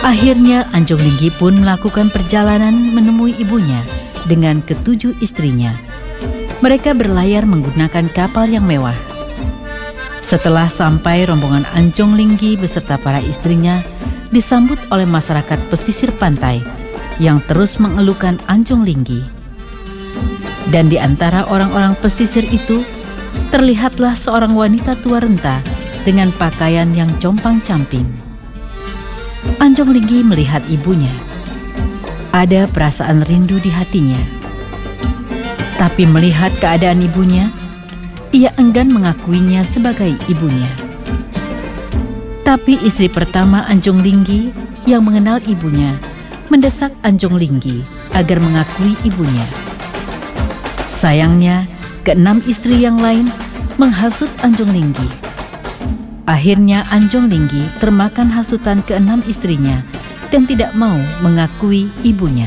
Akhirnya Anjong Linggi pun melakukan perjalanan menemui ibunya dengan ketujuh istrinya. Mereka berlayar menggunakan kapal yang mewah. Setelah sampai, rombongan Anjong Linggi beserta para istrinya disambut oleh masyarakat pesisir pantai yang terus mengeluhkan Anjong Linggi. Dan di antara orang-orang pesisir itu, terlihatlah seorang wanita tua renta dengan pakaian yang compang-camping. Anjong Linggi melihat ibunya. Ada perasaan rindu di hatinya. Tapi melihat keadaan ibunya, ia enggan mengakuinya sebagai ibunya. Tapi istri pertama Anjong Linggi yang mengenal ibunya mendesak Anjong Linggi agar mengakui ibunya. Sayangnya, keenam istri yang lain menghasut Anjong Linggi. Akhirnya Anjong Linggi termakan hasutan keenam istrinya dan tidak mau mengakui ibunya.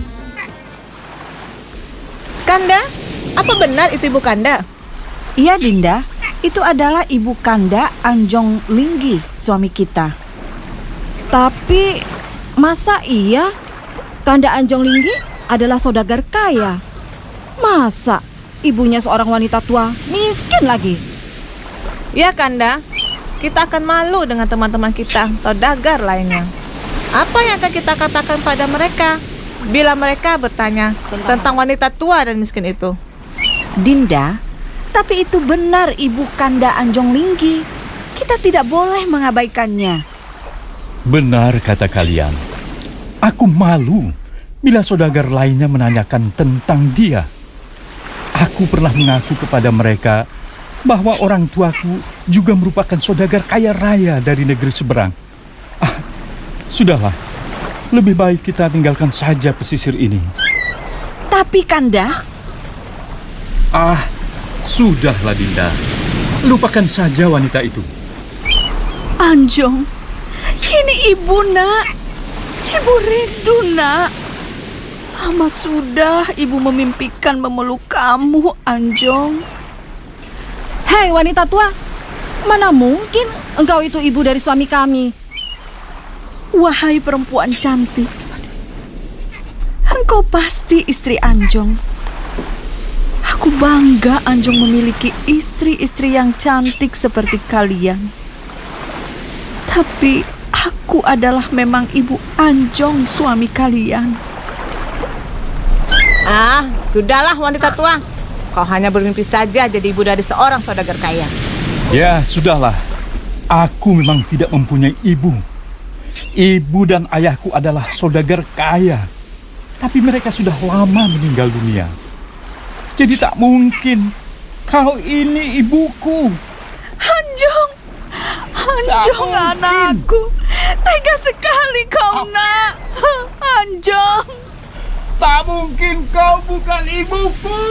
Kanda, apa benar itu ibu Kanda? Iya Dinda, itu adalah ibu Kanda Anjong Linggi, suami kita. Tapi masa iya Kanda Anjong Linggi adalah saudagar kaya? Masa ibunya seorang wanita tua miskin lagi? Ya Kanda, kita akan malu dengan teman-teman kita, saudagar lainnya. Apa yang akan kita katakan pada mereka bila mereka bertanya tentang wanita tua dan miskin itu? Dinda, tapi itu benar ibu Kanda Anjong Linggi. Kita tidak boleh mengabaikannya. Benar kata kalian. Aku malu bila saudagar lainnya menanyakan tentang dia. Aku pernah mengaku kepada mereka bahwa orang tuaku juga merupakan saudagar kaya raya dari negeri seberang. Sudahlah. Lebih baik kita tinggalkan saja pesisir ini. Tapi Kanda... Sudahlah Dinda. Lupakan saja wanita itu. Anjong, ini ibu nak. Ibu rindu nak. Lama sudah ibu memimpikan memeluk kamu, Anjong. Hei wanita tua, mana mungkin engkau itu ibu dari suami kami? Wahai perempuan cantik, engkau pasti istri Anjong. Aku bangga Anjong memiliki istri-istri yang cantik seperti kalian. Tapi aku adalah memang ibu Anjong, suami kalian. Sudahlah wanita tua. Kau hanya bermimpi saja jadi ibu dari seorang saudagar kaya. Ya, sudahlah. Aku memang tidak mempunyai ibu. Ibu dan ayahku adalah saudagar kaya. Tapi mereka sudah lama meninggal dunia. Jadi tak mungkin kau ini ibuku. Anjong, Anjong anakku. Tega sekali kau nak. Anjong. Tak mungkin kau bukan ibuku.